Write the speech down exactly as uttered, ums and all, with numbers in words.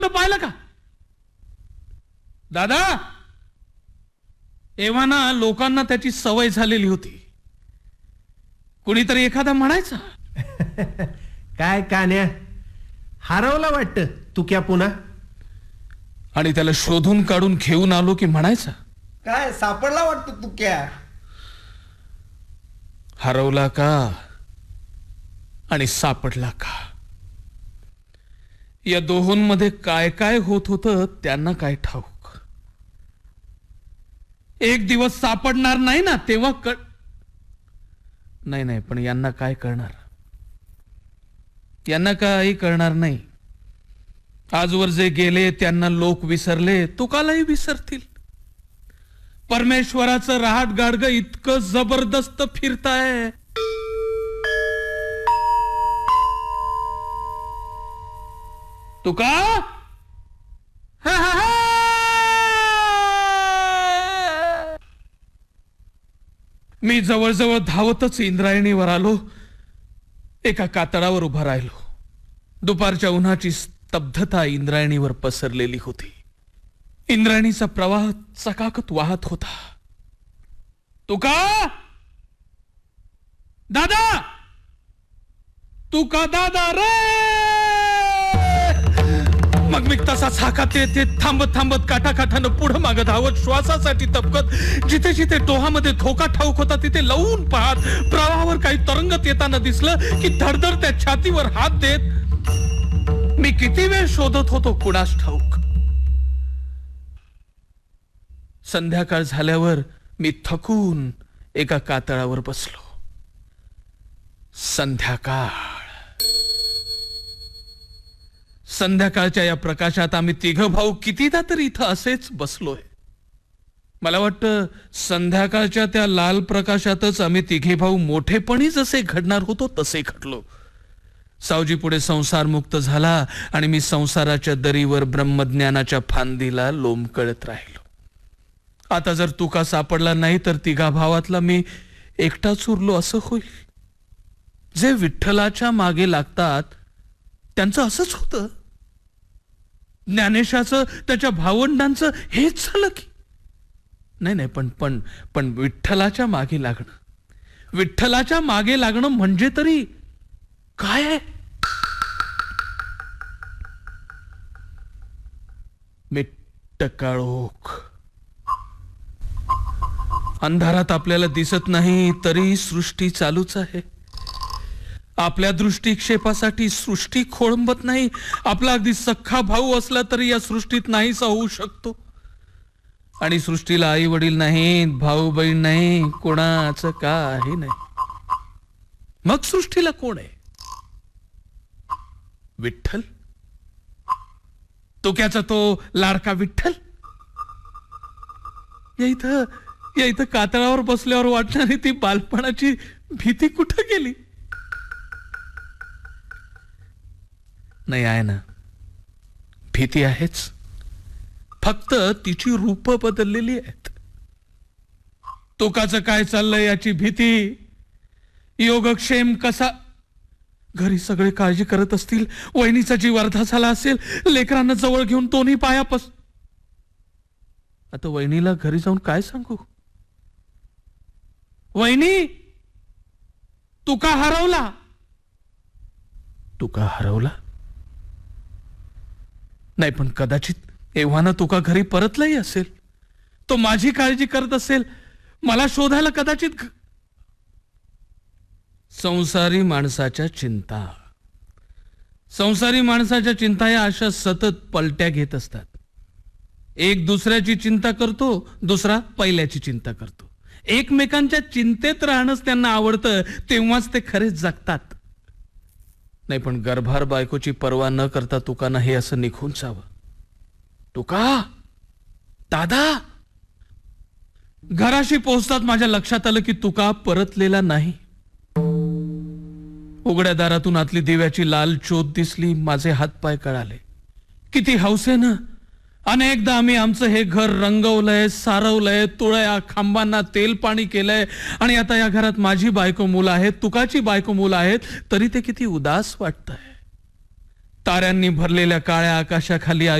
पाहिलं का दादा? एव्हा ना लोकांना त्याची सवय झालेली होती. कुणीतरी एखादा म्हणायचा काय कान्या हरवला वाटतं तुक्या पुन्हा, आणि त्याला शोधून काढून घेऊन आलो की म्हणायचा काय सापडला वाटतं तुक्या. हरवला का आणि सापडला का या दोहोंमध्ये काय काय होत होतं त्यांना काय ठाऊक. एक दिवस सापडणार नाही ना तेव्हा कळ नाही नाही पण यांना काय करणार, यांना काही करणार नाही. आजवर जे गेले त्यांना लोक विसरले, तुकालाही विसरतील. परमेश्वराचं रहाट गाडग इतकं जबरदस्त फिरताय. तुका हा हा हा मी जवळजवळ धावतच इंद्रायणीवर आलो. एका कातळावर उभा राहिलो. दुपारच्या उन्हाची स्तब्धता इंद्रायणीवर पसरलेली होती. इंद्रायणीचा प्रवाह चकाकत वाहत होता. तुका दादा, तुका दादा रे. मग मी तसाच हाकात येते थांबत थांबत काठाकाठानं पुढं मागं धावत श्वासासाठी तपकत जिथे जिथे टोहामध्ये धोका ठाऊक होता तिथे लवून पाहत प्रवाहावर काही तरंगत येताना दिसलं की धडधड त्या छातीवर हात देत मी किती वेळ शोधत होतो कुणास ठाऊक. संध्याकाळ झाल्यावर मी थकून एका कातळावर बसलो. संध्याकाळ संध्याकाळच्या या प्रकाशात आम्ही तिघ भाऊ कितीदा तरी इथं असेच बसलोय. मला वाटतं संध्याकाळच्या त्या लाल प्रकाशातच आम्ही तिघे भाऊ मोठेपणी जसे घडणार होतो तसे घडलो. सावजी पुढे संसार मुक्त झाला आणि मी संसाराच्या दरीवर ब्रह्मज्ञानाच्या फांदीला लोंबकळत राहिलो. आता जर तुका सापडला नाही तर तिघा भावातला मी एकटाच उरलो असं होईल. जे विठ्ठलाच्या मागे लागतात त्यांचं असंच होतं. ज्ञानेशाचं त्याच्या भावंडांचं हेच झालं की नाही नाही पण पण पण विठ्ठलाच्या मागे लागणं, विठ्ठलाच्या मागे लागणं म्हणजे तरी काय आहे? मिट्ट काळोख. अंधारात आपल्याला दिसत नाही तरी सृष्टी चालूच आहे. आपल्या दृष्टिक्षेपासाठी सृष्टी खोळंबत नाही. आपला अगदी सख्खा भाऊ असला तरी या सृष्टीत नाहीसा होऊ शकतो. आणि सृष्टीला आई वडील नाहीत, भाऊ बहीण नाही, कोणाचं काही नाही. मग सृष्टीला कोण आहे? विठ्ठल. तुक्याचा तो लाडका विठ्ठल. या इथं या इथं कातळावर बसल्यावर वाटणारी ती बालपणाची भीती कुठं गेली? नाही आहे ना, भीती आहेच, फक्त तिची रूप बदललेली आहेत. तुकाचं काय चाललंय याची भीती, योगक्षेम कसा, घरी सगळे काळजी करत असतील, वहिनीचा जीव अर्धा झाला असेल, लेकरांना जवळ घेऊन दोन्ही पायापास. आता वहिनीला घरी जाऊन काय सांगू? वहिनी, तुका हरवला. तुका हरवला नाही पण कदाचित एव्हाना तुका घरी परतलाही असेल. तो माझी काळजी करत असेल, मला शोधायला कदाचित. संसारी माणसाच्या चिंता संसारी माणसाच्या चिंता या अशा सतत पलट्या घेत असतात. एक दुसऱ्याची चिंता करतो, दुसरा पहिल्याची चिंता करतो. एकमेकांच्या चिंतेत राहणंच त्यांना आवडतं, तेव्हाच ते खरेच जगतात. नाही पण गर्भार बायकोची पर्वा न करता तुकानं हे असं निघून जावं. तुका दादा. घराशी पोहोचतात माझ्या लक्षात आलं की तुका परतलेला नाही. उघड्या दारातून आतली दिव्याची लाल चोच दिसली. माझे हातपाय कळाले. किती हौसेनं अनेकदा आम्ही आमचं हे घर रंगवलंय, सारवलंय, तुळया खांबांना तेल पाणी केलंय, आणि आता या घरात माझी बायको मुलं आहेत, तुकाची बायको मुलं आहेत, तरी ते किती उदास वाटतंय. ताऱ्यांनी भरलेल्या काळ्या आकाशाखाली